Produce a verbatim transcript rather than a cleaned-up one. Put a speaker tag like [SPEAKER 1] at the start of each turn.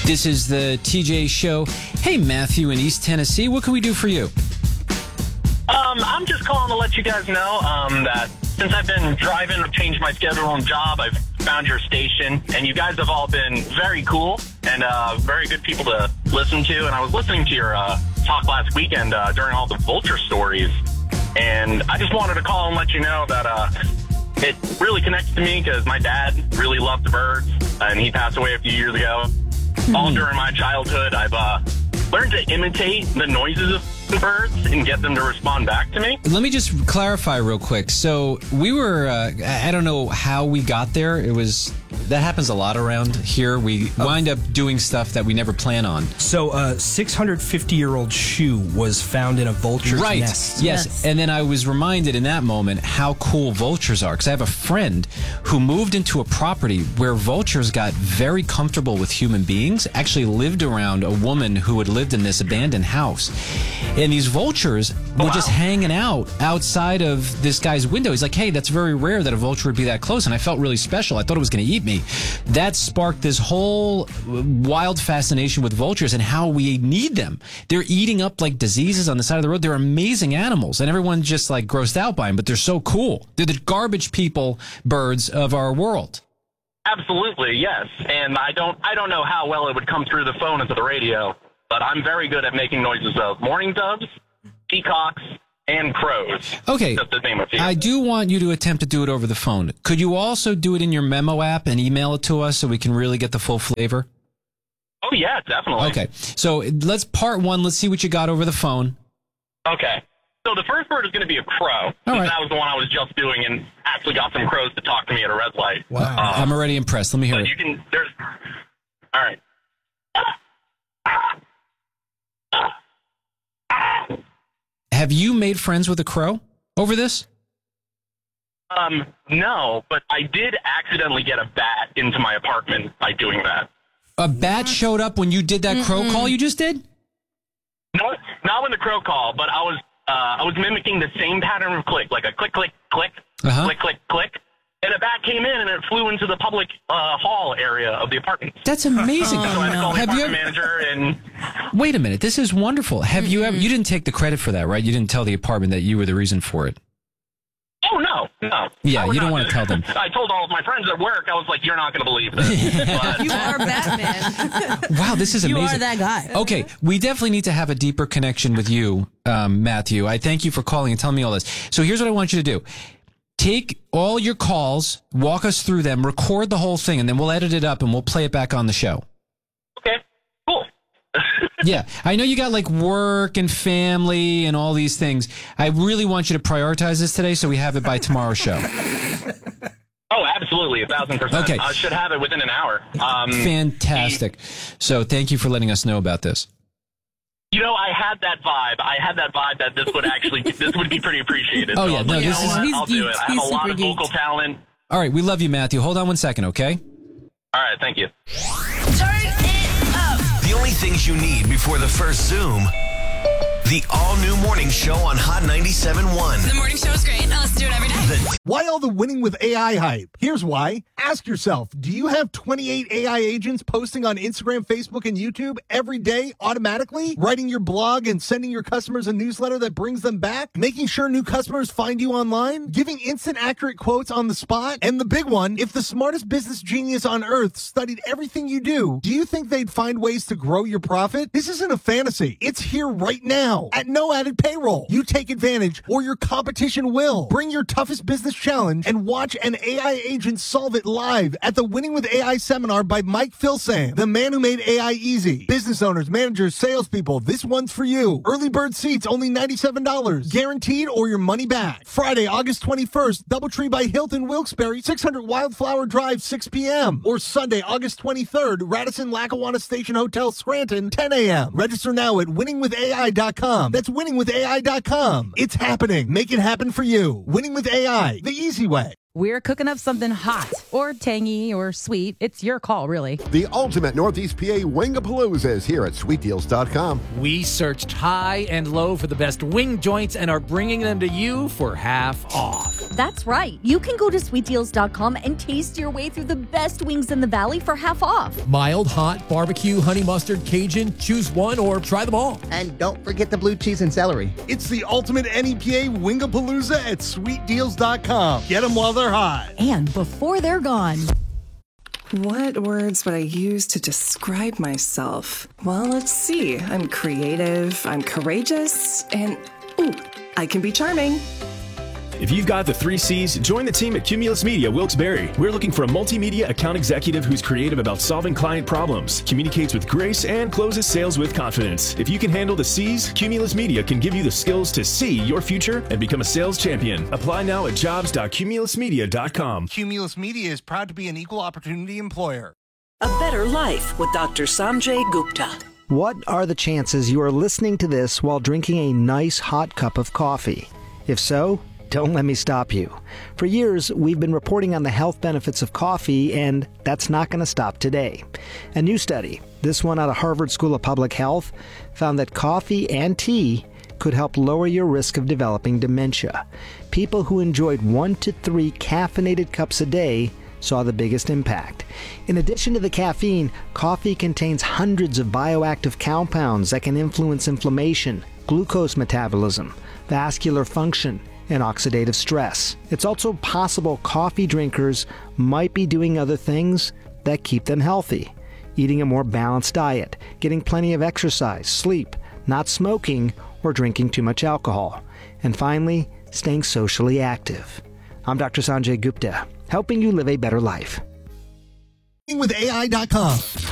[SPEAKER 1] This is the T J Show. Hey, Matthew in East Tennessee, what can we do for you?
[SPEAKER 2] Um, I'm just calling to let you guys know um, that since I've been driving, I've changed my schedule and job, I've found your station, and you guys have all been very cool and uh, very good people to listen to. And I was listening to your uh, talk last weekend uh, during all the vulture stories, and I just wanted to call and let you know that uh, it really connects to me because my dad really loved the birds, and he passed away a few years ago. Mm-hmm. All during my childhood, I've uh, learned to imitate the noises of the birds and get them to respond back to me.
[SPEAKER 1] Let me just clarify real quick. So we were, uh, I don't know how we got there. It was, that happens a lot around here. We oh. wind up doing stuff that we never plan on.
[SPEAKER 3] So a six hundred fifty year old shoe was found in a vulture's
[SPEAKER 1] right.
[SPEAKER 3] nest.
[SPEAKER 1] Yes.
[SPEAKER 4] Yes.
[SPEAKER 1] And then I was reminded in that moment how cool vultures are. Because I have a friend who moved into a property where vultures got very comfortable with human beings, actually lived around a woman who had lived in this abandoned house. And these vultures were
[SPEAKER 2] wow.
[SPEAKER 1] just hanging out outside of this guy's window. He's like, hey, that's very rare that a vulture would be that close. And I felt really special. I thought it was going to eat me. That sparked this whole wild fascination with vultures and how we need them. They're eating up like diseases on the side of the road. They're amazing animals. And everyone's just like grossed out by them, but they're so cool. They're the garbage people birds of our world.
[SPEAKER 2] Absolutely, yes. And I don't, I don't know how well it would come through the phone into the radio, but I'm very good at making noises of mourning doves, peacocks, and crows.
[SPEAKER 1] Okay,
[SPEAKER 2] just to name a few.
[SPEAKER 1] I do want you to attempt to do it over the phone. Could you also do it in your memo app and email it to us so we can really get the full flavor?
[SPEAKER 2] Oh, yeah, definitely.
[SPEAKER 1] Okay, so let's part one. Let's see what you got over the phone.
[SPEAKER 2] Okay. So the first bird is going to be a crow.
[SPEAKER 1] All right.
[SPEAKER 2] That was the one I was just doing and actually got some crows to talk to me at a red light.
[SPEAKER 3] Wow.
[SPEAKER 2] Um,
[SPEAKER 1] I'm already impressed. Let me hear
[SPEAKER 2] but
[SPEAKER 1] it.
[SPEAKER 2] you can, there's, all right.
[SPEAKER 1] Have you made friends with a crow over this?
[SPEAKER 2] Um, no, but I did accidentally get a bat into my apartment by doing that.
[SPEAKER 1] A bat showed up when you did that
[SPEAKER 4] Mm-mm.
[SPEAKER 1] crow call you just did?
[SPEAKER 2] No, not when the crow call, but I was uh, I was mimicking the same pattern of click, like a click, click, click,
[SPEAKER 1] Uh-huh.
[SPEAKER 2] click, click, click, and a bat came in and it flew into the public uh, hall area of the apartment.
[SPEAKER 1] That's amazing.
[SPEAKER 2] So I had to call the
[SPEAKER 1] Have you
[SPEAKER 2] apartment
[SPEAKER 1] ever,
[SPEAKER 2] manager and
[SPEAKER 1] wait a minute. This is wonderful. Have you ever, you didn't take the credit for that, right? You didn't tell the apartment that you were the reason for it.
[SPEAKER 2] oh no, no.
[SPEAKER 1] Yeah,
[SPEAKER 2] I would
[SPEAKER 1] you don't
[SPEAKER 2] not
[SPEAKER 1] want to
[SPEAKER 2] do
[SPEAKER 1] tell them.
[SPEAKER 2] that. I told all of my friends at work, I was like, you're not going to believe this. But,
[SPEAKER 4] You are Batman.
[SPEAKER 1] Wow, this is
[SPEAKER 4] You
[SPEAKER 1] amazing.
[SPEAKER 4] are that guy.
[SPEAKER 1] Okay, we definitely need to have a deeper connection with you, um, Matthew. I thank you for calling and telling me all this. So here's what I want you to do. Take all your calls, walk us through them, record the whole thing, and then we'll edit it up and we'll play it back on the show.
[SPEAKER 2] okay, cool.
[SPEAKER 1] Yeah, I know you got like work and family and all these things. I really want you to prioritize this today so we have it by tomorrow's show.
[SPEAKER 2] Oh, absolutely, a thousand percent.
[SPEAKER 1] Okay.
[SPEAKER 2] I should have it within an hour. Um,
[SPEAKER 1] Fantastic. So thank you for letting us know about this.
[SPEAKER 2] You know, I had that vibe. I had that vibe that this would actually, this would be pretty appreciated.
[SPEAKER 1] Oh,
[SPEAKER 2] So
[SPEAKER 1] yeah,
[SPEAKER 2] I was
[SPEAKER 1] no,
[SPEAKER 2] like, you
[SPEAKER 1] this
[SPEAKER 2] know
[SPEAKER 1] is-
[SPEAKER 2] what?
[SPEAKER 4] He's
[SPEAKER 2] I'll do it.
[SPEAKER 4] geeked.
[SPEAKER 2] I have
[SPEAKER 4] He's
[SPEAKER 2] a lot
[SPEAKER 4] super
[SPEAKER 2] of vocal
[SPEAKER 4] geeked.
[SPEAKER 2] talent.
[SPEAKER 1] All right, we love you, Matthew. Hold on one second, okay?
[SPEAKER 2] All right, thank you.
[SPEAKER 5] Turn it up. The only things you need before the first Zoom. The all-new morning show on Hot ninety-seven point one.
[SPEAKER 6] The morning show is great. I listen to it every day.
[SPEAKER 5] The
[SPEAKER 7] Why all the winning with A I hype? Here's why. Ask yourself, do you have twenty-eight A I agents posting on Instagram, Facebook, and YouTube every day automatically? Writing your blog and sending your customers a newsletter that brings them back? Making sure new customers find you online? Giving instant accurate quotes on the spot? And the big one, if the smartest business genius on earth studied everything you do, do you think they'd find ways to grow your profit? This isn't a fantasy. It's here right now at no added payroll. You take advantage or your competition will. Bring your toughest business challenge and watch an A I agent solve it live at the Winning with A I seminar by Mike Filsaime, the man who made A I easy. Business owners, managers, salespeople, this one's for you. Early bird seats only ninety-seven dollars. Guaranteed or your money back. Friday, August twenty-first, Doubletree by Hilton Wilkes-Barre, six hundred Wildflower Drive, six p.m. Or Sunday, August twenty-third, Radisson Lackawanna Station Hotel, Scranton, ten a.m. Register now at winning with A I dot com. That's winning with A I dot com. It's happening. Make it happen for you. Winning with A I, the easy way.
[SPEAKER 4] We're cooking up something hot or tangy or sweet. It's your call, really.
[SPEAKER 8] The ultimate Northeast P A Wingapalooza is here at sweet deals dot com.
[SPEAKER 9] We searched high and low for the best wing joints and are bringing them to you for half off.
[SPEAKER 10] That's right. You can go to sweet deals dot com and taste your way through the best wings in the valley for half off.
[SPEAKER 9] Mild, hot, barbecue, honey mustard, Cajun, choose one or try them all.
[SPEAKER 11] And don't forget the blue cheese and celery.
[SPEAKER 7] It's the ultimate N E P A Wingapalooza at sweet deals dot com. Get them while they're hot.
[SPEAKER 10] And before they're gone.
[SPEAKER 12] What words would I use to describe myself? Well, let's see. I'm creative, I'm courageous, and ooh, I can be charming.
[SPEAKER 13] If you've got the three C's, join the team at Cumulus Media Wilkes-Barre. We're looking for a multimedia account executive who's creative about solving client problems, communicates with grace, and closes sales with confidence. If you can handle the C's, Cumulus Media can give you the skills to see your future and become a sales champion. Apply now at jobs dot cumulus media dot com.
[SPEAKER 7] Cumulus Media is proud to be an equal opportunity employer.
[SPEAKER 14] A better life with Doctor Sanjay Gupta.
[SPEAKER 15] What are the chances you are listening to this while drinking a nice hot cup of coffee? If so, don't let me stop you. For years, we've been reporting on the health benefits of coffee, and that's not going to stop today. A new study, this one out of Harvard School of Public Health, found that coffee and tea could help lower your risk of developing dementia. People who enjoyed one to three caffeinated cups a day saw the biggest impact. In addition to the caffeine, coffee contains hundreds of bioactive compounds that can influence inflammation, glucose metabolism, vascular function, and oxidative stress. It's also possible coffee drinkers might be doing other things that keep them healthy. Eating a more balanced diet, getting plenty of exercise, sleep, not smoking, or drinking too much alcohol. And finally, staying socially active. I'm Doctor Sanjay Gupta, helping you live a better life.
[SPEAKER 7] With A I dot com.